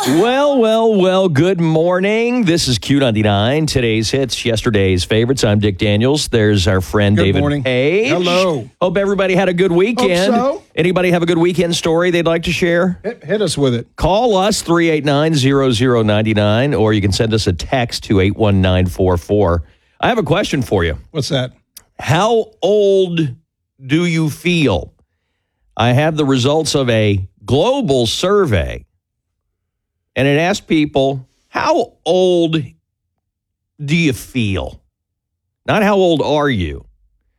Well, good morning. This is Q99, today's hits, yesterday's favorites. I'm Dick Daniels. There's our friend David morning. Page. Hello. Hope everybody had a good weekend. Hope so. Anybody have a good weekend story they'd like to share? Hit us with it. Call us, 389-0099, or you can send us a text to 81944. I have a question for you. What's that? How old do you feel? I have the results of a global survey. And it asked people, how old do you feel? Not how old are you?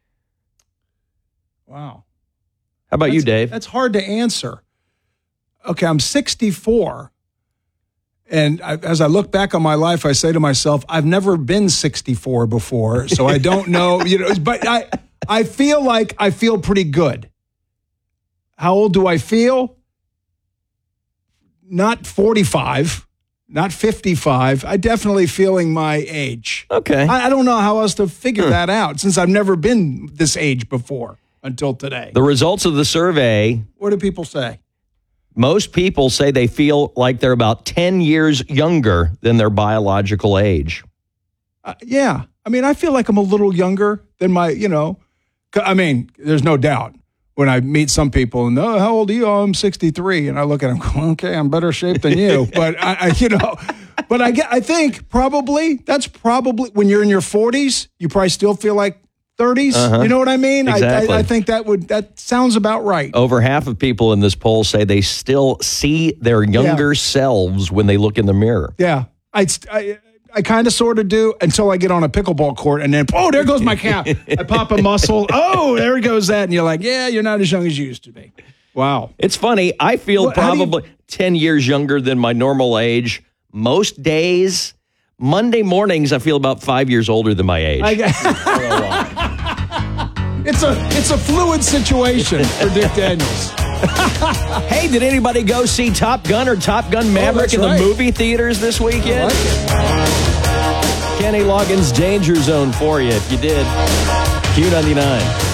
Wow. How about you, Dave? That's hard to answer. Okay, I'm 64. And as I look back on my life, I say to myself, I've never been 64 before, so I don't know. But I feel like I feel pretty good. How old do I feel? Not 45, not 55. I definitely feeling my age. Okay. I don't know how else to figure that out since I've never been this age before until today. The results of the survey, What do people say? most people say they feel like they're about 10 years younger than their biological age. Yeah. I mean, I feel like I'm a little younger than there's no doubt. When I meet some people and, oh, how old are you? Oh, I'm 63. And I look at them, okay, I'm better shape than you. But I think that's probably when you're in your 40s, you probably still feel like 30s. Uh-huh. You know what I mean? Exactly. I think that sounds about right. Over half of people in this poll say they still see their younger selves when they look in the mirror. Yeah. I kind of sort of do until I get on a pickleball court and then, oh, there goes my calf. I pop a muscle. Oh, there goes that. And you're like, yeah, you're not as young as you used to be. Wow. It's funny. I feel probably 10 years younger than my normal age. Most days, Monday mornings, I feel about 5 years older than my age. It's a fluid situation for Dick Daniels. Hey, did anybody go see Top Gun or Top Gun Maverick in the movie theaters this weekend? Kenny Loggins' Danger Zone for you if you did. Q99.